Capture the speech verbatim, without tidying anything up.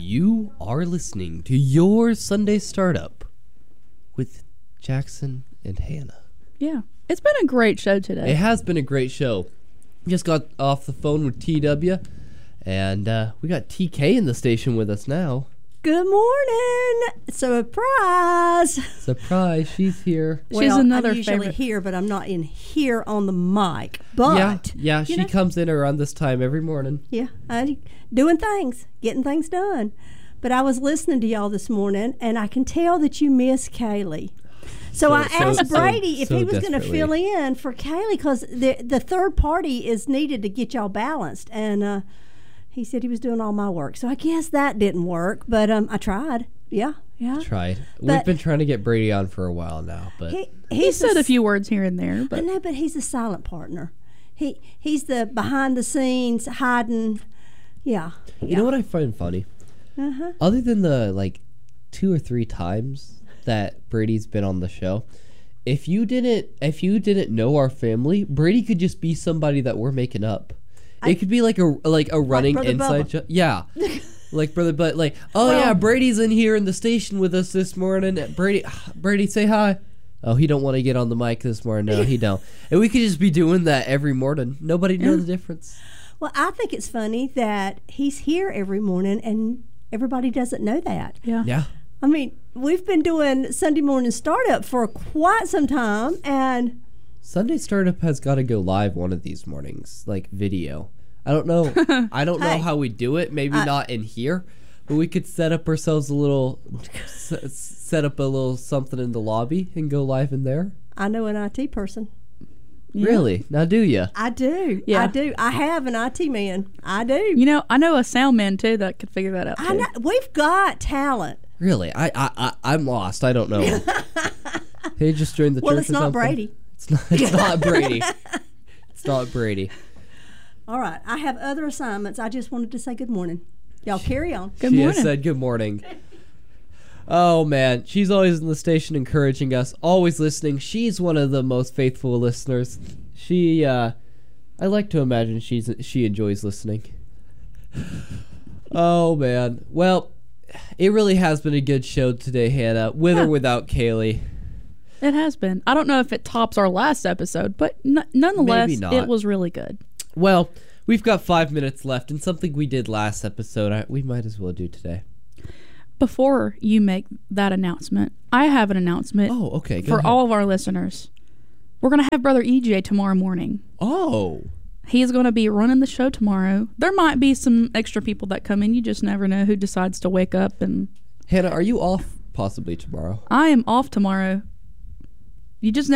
You are listening to your Sunday Startup with Jackson and Hannah. Yeah. It's been a great show today. It has been a great show. Just got off the phone with T W, and uh, we got T K in the station with us now. Good morning. Surprise. Surprise, she's here. She's well, another I'm usually favorite. here, but I'm not in here on the mic. But yeah, yeah, she know, comes in around this time every morning. Yeah, I, doing things, getting things done. But I was listening to y'all this morning, and I can tell that you miss Kaylee. So, So- I so- asked so- Brady if so he was going to desperately. fill in for Kaylee because the the third party is needed to get y'all balanced, and uh, he said he was doing all my work. So I guess that didn't work, but um, I tried. Yeah, yeah. Tried. We've But- been trying to get Brady on for a while now, but He, He he's said the a few words here and there, I but know, but he's a silent partner. He he's the behind the scenes hiding. Yeah. you know what I find funny? Uh-huh. Other than the like two or three times that Brady's been on the show, if you didn't if you didn't know our family, Brady could just be somebody that we're making up. I- it could be like a like a running Brother inside Bubba. joke. Yeah. Like brother, but like, oh Well- yeah, Brady's in here in the station with us this morning. Brady, Brady, say hi. Oh, he don't want to get on the mic this morning. No, he don't. And we could just be doing that every morning. Nobody knows the difference. Well, I think it's funny that he's here every morning and everybody doesn't know that. yeah. Yeah. I mean, we've been doing Sunday morning startup for quite some time, and Sunday Startup has got to go live one of these mornings, like video. I don't know. I don't know Hey. how we do it. Maybe I- not in here, but we could set up ourselves a little, s- set up a little something in the lobby and go live in there. I know an I T person. Yeah. Really? Now do you? I do. Yeah. I do. I have an I T man. I do. You know, I know a sound man too that could figure that out. I too. know. We've got talent. Really? I I, I I'm lost. I don't know. He just joined the Well, church. it's or not something? Brady. It's not. It's not Brady. It's not Brady. All right. I have other assignments. I just wanted to say good morning. Y'all carry on. Good she morning. has said good morning. Oh man, she's always in the station encouraging us, always listening. She's one of the most faithful listeners. She, uh, I like to imagine she's she enjoys listening. Oh man, well, it really has been a good show today, Hannah, with Yeah. or without Kaylee. It has been. I don't know if it tops our last episode, but n- nonetheless, Maybe not. it was really good. Well, we've got five minutes left, and something we did last episode, I, we might as well do today. Before you make that announcement, I have an announcement Oh, okay. Go for ahead. all of our listeners. We're going to have Brother E J tomorrow morning. Oh. He's going to be running the show tomorrow. There might be some extra people that come in. You just never know who decides to wake up. And Hannah, are you off possibly tomorrow? I am off tomorrow. You just never